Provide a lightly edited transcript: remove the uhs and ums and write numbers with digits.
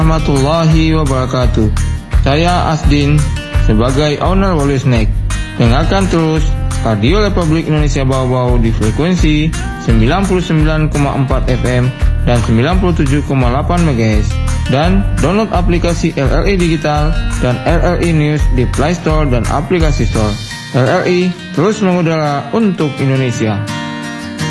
warahmatullahi wabarakatuh. Saya Asdin sebagai owner Wolu Snack. Dengarkan terus Radio Republik Indonesia Bau-Bau di frekuensi 99,4 FM dan 97,8 MHz. Dan download aplikasi RRI Digital dan RRI News di Play Store dan aplikasi Store. RRI terus mengudara untuk Indonesia.